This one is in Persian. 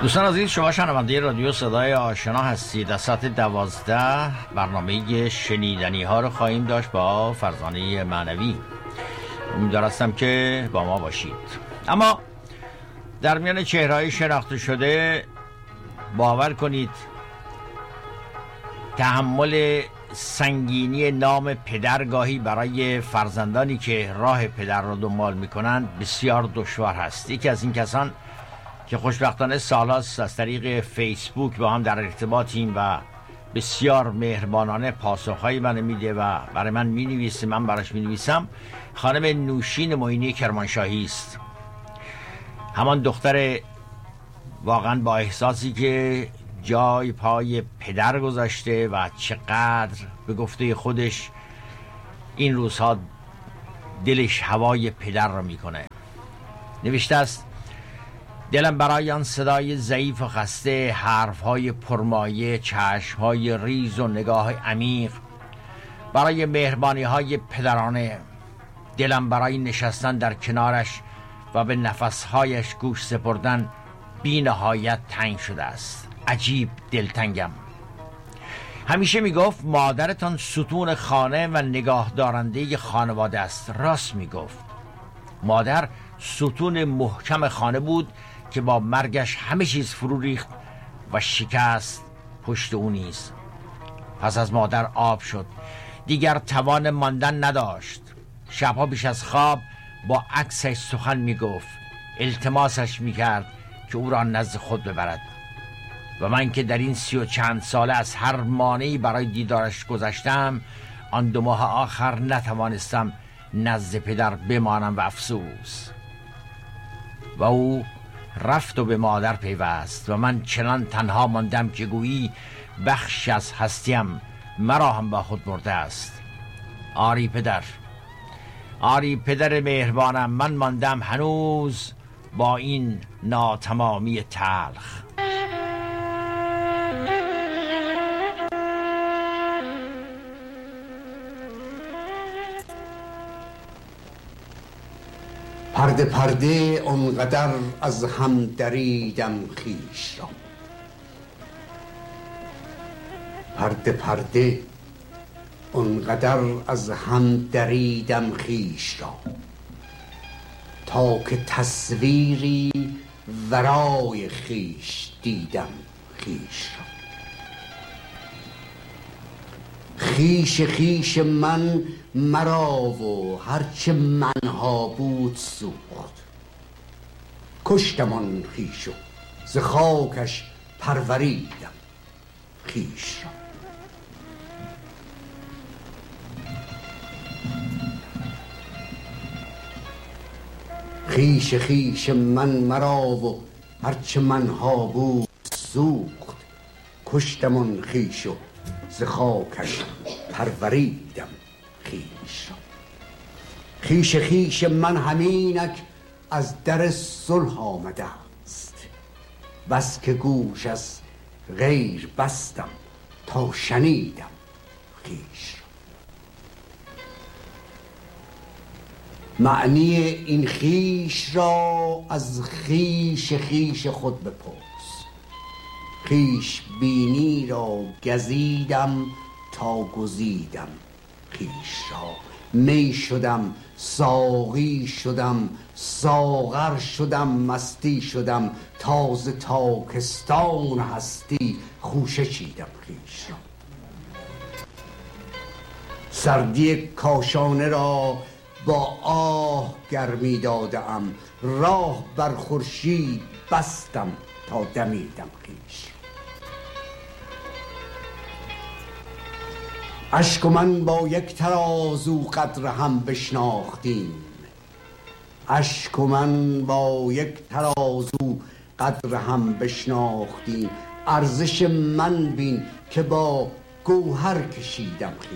دوستان عزیز، شما شنونده رادیو صدای آشنا هستید. از ساعت 12 برنامه شنیدنی ها رو خواهیم داشت با فرزانه معنوی. امیدوارم که با ما باشید. اما در میان چهره‌های شناخته شده باور کنید تحمل سنگینی نام پدرگاهی برای فرزندانی که راه پدر را دنبال میکنند بسیار دشوار هست. یکی از این کسان که خوشبختانه سال‌هاست از طریق فیسبوک با هم در ارتباطیم و بسیار مهربانانه پاسخهایی من میده و برای من مینویسه، من براش مینویسم، خانم نوشین معینی کرمانشاهی است. همان دختر واقعا با احساسی که جای پای پدر گذاشته و چقدر به گفته خودش این روزها دلش هوای پدر را میکنه. نوشته است: دلم برای آن صدای ضعیف و خسته، حرفهای پرمایه، چشمهای ریز و نگاه عمیق، برای مهربانیهای پدرانه. دلم برای نشستن در کنارش و به نفسهایش گوش سپردن بی نهایت تنگ شده است. عجیب دلتنگم. همیشه میگفت مادرتان ستون خانه و نگاه دارنده خانواده است. راست میگفت. مادر ستون محکم خانه بود که با مرگش همه چیز فرو ریخت و شکست پشت او نیز. پس از مادر آب شد، دیگر توان ماندن نداشت. شبها پیش از خواب با عکسش سخن میگفت، التماسش میکرد که او را نزد خود ببرد. و من که در این 30 و چند ساله از هر مانعی برای دیدارش گذشتم، آن 2 ماه آخر نتوانستم نزد پدر بمانم و افسوس. و او رفت و به مادر پیوست و من چنان تنها ماندم که گویی بخش از هستیم مرا هم با خود برده است. آری پدر، آری پدر مهربانم، من ماندم هنوز با این ناتمامی تلخ. پرده پرده اونقدر از هم دریدم خویش را، پرده پرده اونقدر از هم دریدم خویش را، تا که تصویری ورای خویش دیدم خویش را. خویش خویش من مرا و هرچه منها بود سوخت. کشتم آن خویش و ز خاکش پروریدم خویش را. خویش خویش من مرا و هرچه منها بود سوخت. کشتم آن خویش و ز خاکش پروریدم خویش را. خویش خویش من همینک از در صلح آمده است، بس که گوش از غیر بستم تا شنیدم خویش را. معنی این خویش را از خویش خویش خود بپرس. خویش بینی را گزیدم تا گزیدم خویش را. می شدم، ساقی شدم، ساغر شدم، مستی شدم، تازه تاکستان هستی خوشه چیدم خویش را. سردی کاشانه را با آه گرمی دادم، راه بر خورشید بستم تا دمیدم خویش. اشک و من با یک ترازو قدر هم بشناختیم. اشک و من با یک ترازو قدر هم بشناختیم. ارزش من بین که با گوهر کشیدم خویش.